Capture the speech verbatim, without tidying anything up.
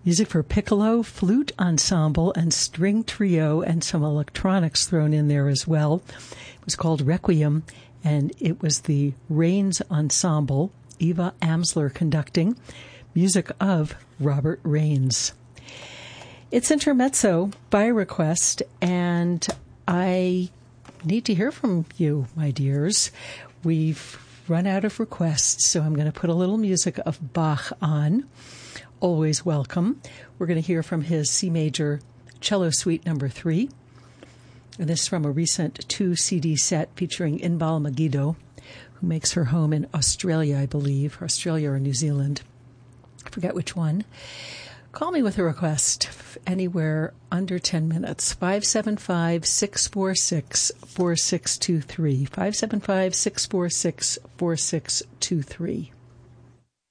Music for piccolo, flute ensemble, and string trio, and some electronics thrown in there as well. It was called Requiem, and it was the Rains Ensemble, Eva Amsler conducting, music of Robert Rains. It's Intermezzo by request, and I need to hear from you, my dears. We've run out of requests, so I'm going to put a little music of Bach on. Always welcome. We're going to hear from his C major cello suite number three. And this is from a recent two C D set featuring Inbal Megiddo, who makes her home in Australia, I believe, Australia or New Zealand. I forget which one. Call me with a request anywhere under ten minutes. five seven five, six four six, four six two three. five seven five, six four six, four six two three.